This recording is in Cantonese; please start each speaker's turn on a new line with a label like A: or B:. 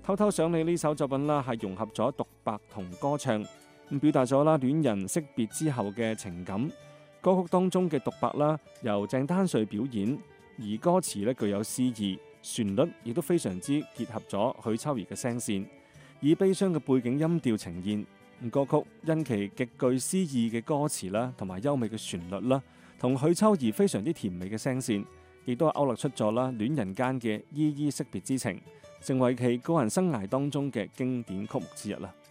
A: 偷偷想你呢首作品啦，係融合咗獨白同歌唱，咁表達咗啦戀人惜別之後嘅情感。歌曲當中嘅獨白啦，由鄭丹瑞表演，而歌詞呢具有詩意，旋律亦都非常之結合咗許秋怡嘅聲線，以悲傷嘅背景音調呈現。歌曲因其極具詩意嘅歌詞啦，同埋優美嘅旋律啦，同許秋怡非常之甜美嘅聲線，亦都勾勒出咗啦戀人間嘅依依惜別之情，成為其個人生涯當中嘅經典曲目之一啦。